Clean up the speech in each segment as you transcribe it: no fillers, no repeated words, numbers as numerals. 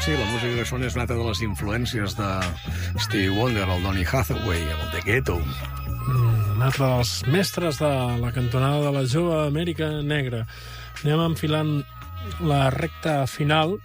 Sí, la música que sona és una altra de les influències de Stevie Wonder, el Donny Hathaway, el The Ghetto. Un altre dels mestres de la cantonada de la jove Amèrica Negra. Anem enfilant la recta final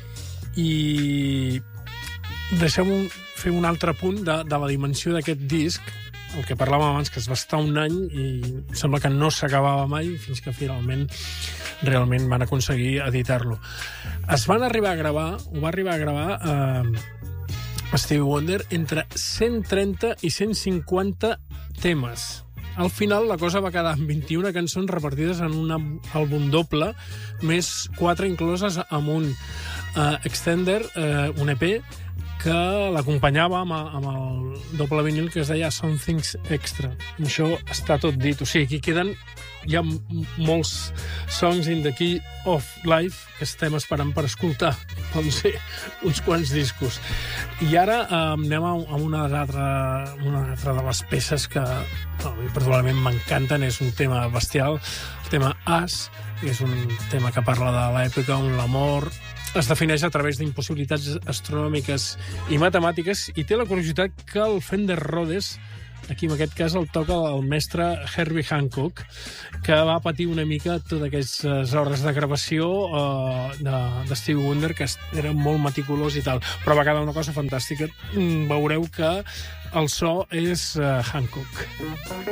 i deixem fer un altre punt de la dimensió d'aquest disc, el que parlàvem abans, que es va estar un any i sembla que no s'acabava mai fins que finalment realment van aconseguir editar-lo. Es van arribar a gravar, ho va arribar a gravar Stevie Wonder entre 130 i 150 temes. Al final la cosa va quedar en 21 cançons repartides en un àlbum doble, més 4 incloses amb un extender, un EP, que l'acompanyava amb el doble vinil que es deia Something's Extra. Això està tot dit. O sigui, aquí queden ja molts songs in the key of life que estem esperant per escoltar. Poden ser uns quants discos. I ara anem a una altra de les peces que particularment m'encanten. És un tema bestial, el tema As, és un tema que parla de l'època on l'amor es defineix a través d'impossibilitats astronòmiques i matemàtiques, i té la curiositat que el Fender Rhodes, aquí en aquest cas el toca el mestre Herbie Hancock, que va patir una mica totes aquestes hores de gravació de Stevie Wonder, que era molt meticulós i tal, però va quedar una cosa fantàstica. Veureu que el so és Hancock.